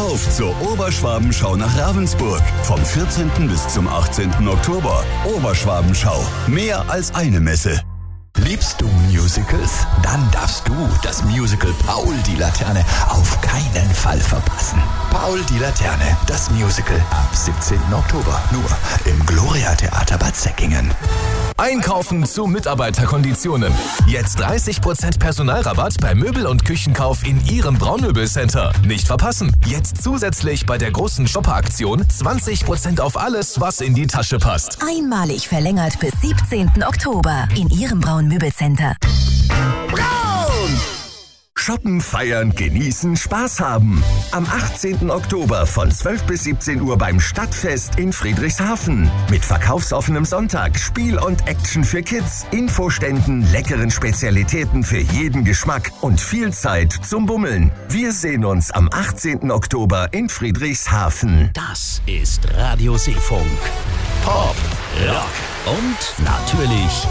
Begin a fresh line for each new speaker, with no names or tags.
Auf zur Oberschwabenschau nach Ravensburg. Vom 14. bis zum 18. Oktober. Oberschwabenschau. Mehr als eine Messe.
Liebst du Musicals? Dann darfst du das Musical Paul die Laterne auf keinen Fall verpassen. Paul die Laterne, das Musical ab 17. Oktober. Nur im Gloria Theater Bad Säckingen.
Einkaufen zu Mitarbeiterkonditionen. Jetzt 30% Personalrabatt bei Möbel- und Küchenkauf in Ihrem Braunmöbelcenter. Nicht verpassen. Jetzt zusätzlich bei der großen Shopper-Aktion 20% auf alles, was in die Tasche passt.
Einmalig verlängert bis 17. Oktober in Ihrem Braun-Möbelcenter.
Braun! Shoppen, feiern, genießen, Spaß haben. Am 18. Oktober von 12 bis 17 Uhr beim Stadtfest in Friedrichshafen. Mit verkaufsoffenem Sonntag, Spiel und Action für Kids, Infoständen, leckeren Spezialitäten für jeden Geschmack und viel Zeit zum Bummeln. Wir sehen uns am 18. Oktober in Friedrichshafen.
Das ist Radio Seefunk. Pop, Rock und natürlich